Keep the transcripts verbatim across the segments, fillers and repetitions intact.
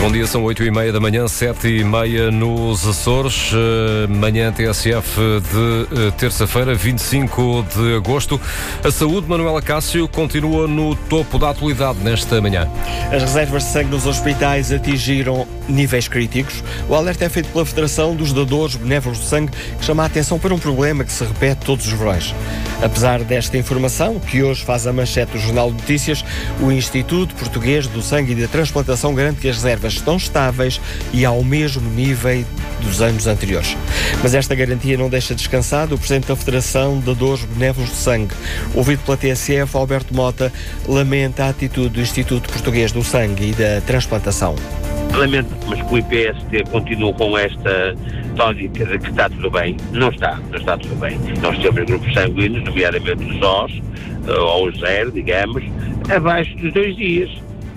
Bom dia, são oito e meia da manhã, sete e meia nos Açores. Uh, manhã T S F de uh, terça-feira, vinte e cinco de agosto. A saúde, Manuela Cássio, continua no topo da atualidade nesta manhã. As reservas de sangue nos hospitais atingiram níveis críticos. O alerta é feito pela Federação dos Dadores Benévolos de Sangue, que chama a atenção para um problema que se repete todos os verões. Apesar desta informação, que hoje faz a manchete do Jornal de Notícias, o Instituto Português do Sangue e da Transplantação garante que as reservas estão estáveis e ao mesmo nível dos anos anteriores. Mas esta garantia não deixa descansado o Presidente da Federação de Dadores Benévolos de Sangue. Ouvido pela T S F, Alberto Mota lamenta a atitude do Instituto Português do Sangue e da Transplantação. Lamento, mas que o I P S T continua com esta tónica de que está tudo bem. Não está, não está tudo bem. Nós temos grupos sanguíneos, nomeadamente os O S, ou os zero, digamos, abaixo dos dois dias.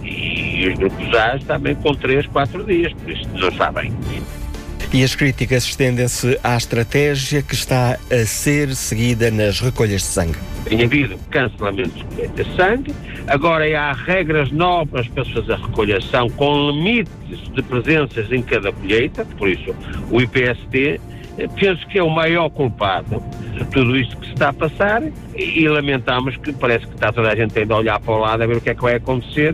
E os grupos A também com três, quatro dias, por isso não está bem. E as críticas estendem-se à estratégia que está a ser seguida nas recolhas de sangue. Tem havido cancelamentos de colheita de sangue, agora há regras novas para se fazer a recolhação com limites de presenças em cada colheita, por isso o I P S T penso que é o maior culpado de tudo isto que se está a passar e, e lamentamos que parece que está toda a gente ainda a olhar para o lado a ver o que é que vai acontecer.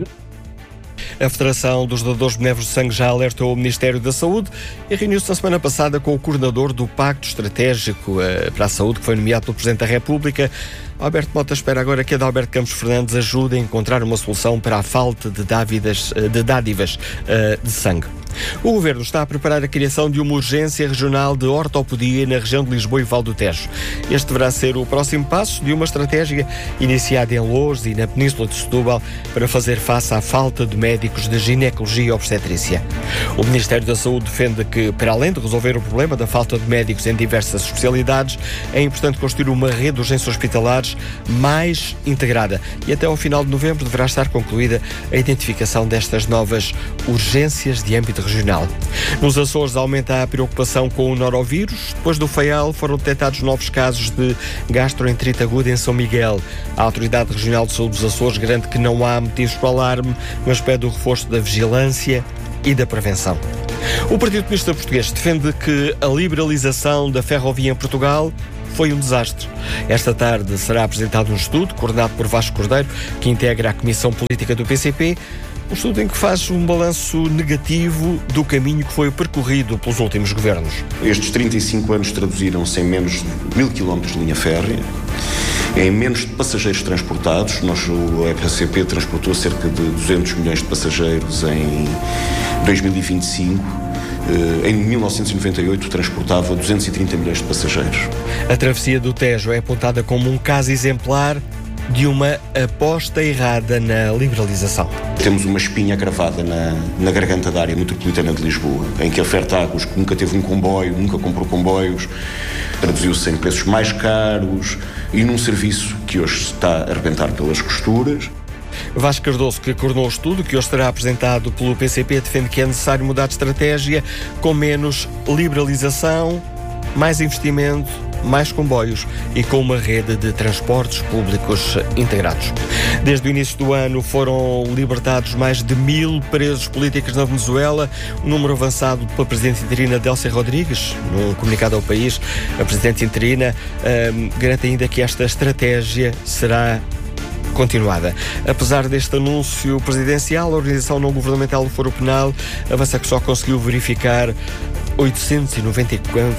A Federação dos Dadores Benévolos de Sangue já alertou o Ministério da Saúde e reuniu-se na semana passada com o coordenador do Pacto Estratégico uh, para a Saúde, que foi nomeado pelo Presidente da República. Alberto Mota espera agora que Adalberto Campos Fernandes ajude a encontrar uma solução para a falta de dádivas, de, dádivas, uh, de sangue. O Governo está a preparar a criação de uma urgência regional de ortopedia na região de Lisboa e Val do Tejo. Este deverá ser o próximo passo de uma estratégia iniciada em Loures e na Península de Setúbal para fazer face à falta de médicos de ginecologia e obstetrícia. O Ministério da Saúde defende que, para além de resolver o problema da falta de médicos em diversas especialidades, é importante construir uma rede de urgências hospitalares mais integrada e até ao final de novembro deverá estar concluída a identificação destas novas urgências de âmbito regional. Nos Açores aumenta a preocupação com o norovírus. Depois do Faial foram detectados novos casos de gastroenterite aguda em São Miguel. A Autoridade Regional de Saúde dos Açores garante que não há motivos para alarme, mas pede o reforço da vigilância e da prevenção. O Partido Comunista Português defende que a liberalização da ferrovia em Portugal foi um desastre. Esta tarde será apresentado um estudo coordenado por Vasco Cordeiro, que integra a Comissão Política do P C P, um estudo em que faz um balanço negativo do caminho que foi percorrido pelos últimos governos. Estes trinta e cinco anos traduziram-se em menos de mil quilómetros de linha férrea, em menos de passageiros transportados. Nós, o P C P transportou cerca de duzentos milhões de passageiros em dois mil e vinte e cinco. Em mil novecentos e noventa e oito transportava duzentos e trinta milhões de passageiros. A travessia do Tejo é apontada como um caso exemplar de uma aposta errada na liberalização. Temos uma espinha cravada na, na garganta da área metropolitana de Lisboa, em que a Fertagos, que nunca teve um comboio, nunca comprou comboios, traduziu-se em preços mais caros e num serviço que hoje está a arrebentar pelas costuras. Vasco Cardoso, que coordenou o estudo, que hoje será apresentado pelo P C P, defende que é necessário mudar de estratégia com menos liberalização, mais investimento, mais comboios e com uma rede de transportes públicos integrados. Desde o início do ano foram libertados mais de mil presos políticos na Venezuela, um número avançado pela Presidente interina Delcy Rodrigues. Num comunicado ao país, a Presidente interina hum, garante ainda que esta estratégia será continuada. Apesar deste anúncio presidencial, a organização não governamental do Foro Penal avança que só conseguiu verificar oitocentos e noventa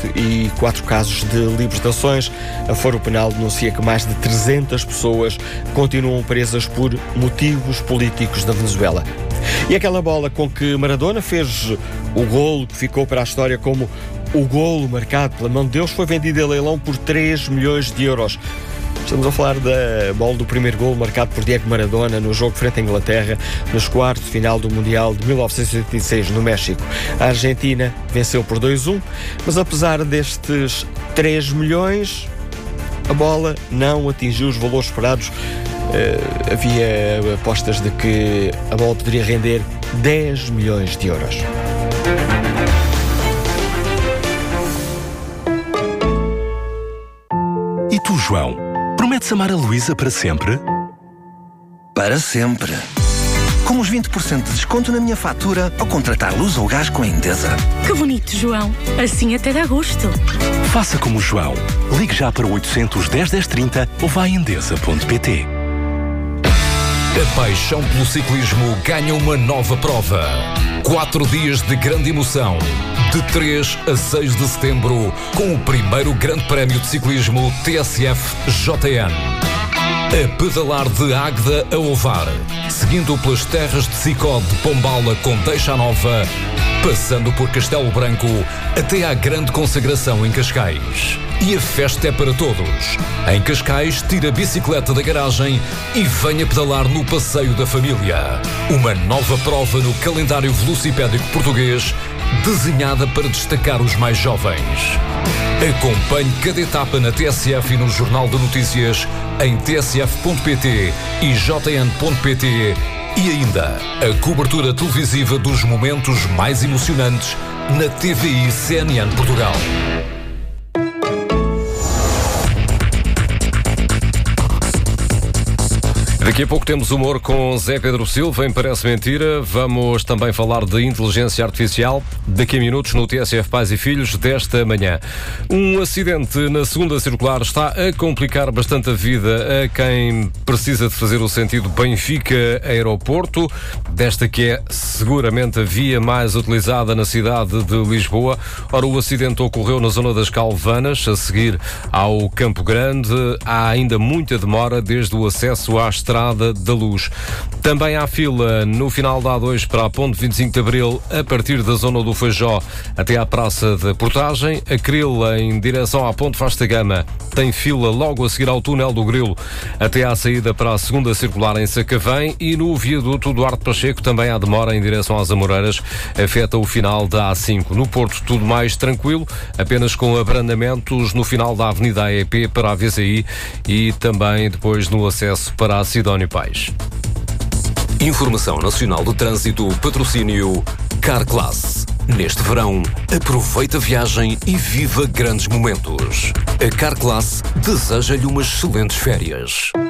e quatro casos de libertações. A Foro Penal denuncia que mais de trezentas pessoas continuam presas por motivos políticos na Venezuela. E aquela bola com que Maradona fez o golo que ficou para a história como o golo marcado pela mão de Deus foi vendida em leilão por três milhões de euros. Estamos a falar da bola do primeiro golo marcado por Diego Maradona no jogo frente à Inglaterra, nos quartos de final do Mundial de mil novecentos e oitenta e seis no México. A Argentina venceu por dois a um, mas apesar destes três milhões, a bola não atingiu os valores esperados. Uh, havia apostas de que a bola poderia render dez milhões de euros. E tu, João? Prometes amar a Luísa para sempre? Para sempre. Como temos vinte por cento de desconto na minha fatura ao contratar luz ou gás com a Endesa. Que bonito, João. Assim até dá gosto. Faça como o João. Ligue já para oitocentos, dez, dez, trinta ou vá a endesa ponto pt. A paixão pelo ciclismo ganha uma nova prova. Quatro dias de grande emoção. De três a seis de setembro, com o primeiro grande prémio de ciclismo T S F J N. A pedalar de Águeda a Ovar, seguindo pelas terras de Sicó de Pombala com Deixa Nova, passando por Castelo Branco até à grande consagração em Cascais. E a festa é para todos. Em Cascais, tira a bicicleta da garagem e venha pedalar no Passeio da Família. Uma nova prova no calendário velocipédico português, desenhada para destacar os mais jovens. Acompanhe cada etapa na T S F e no Jornal de Notícias em t s f ponto p t e j n ponto p t e ainda a cobertura televisiva dos momentos mais emocionantes na T V I C N N Portugal. Daqui a pouco temos humor com Zé Pedro Silva, em Parece Mentira. Vamos também falar de inteligência artificial daqui a minutos no T S F Pais e Filhos desta manhã. Um acidente na segunda circular está a complicar bastante a vida a quem precisa de fazer o sentido Benfica-Aeroporto, desta que é seguramente a via mais utilizada na cidade de Lisboa. Ora, o acidente ocorreu na zona das Calvanas, a seguir ao Campo Grande. Há ainda muita demora desde o acesso à Estrada da Luz. Também há fila no final da A dois para a Ponte vinte e cinco de Abril, a partir da zona do Feijó até à Praça da Portagem. A Cril, em direção à Ponte Vasta Gama, tem fila logo a seguir ao Túnel do Grilo, até à saída para a segunda circular em Sacavém. E no viaduto Duarte Pacheco também há demora em direção às Amoreiras, afeta o final da A cinco. No Porto, tudo mais tranquilo, apenas com abrandamentos no final da Avenida A E P para a V C I e também depois no acesso para a Sidónio Pais. Informação Nacional do Trânsito, patrocínio Carclass. Neste verão, aproveita a viagem e viva grandes momentos. A Carclass deseja-lhe umas excelentes férias.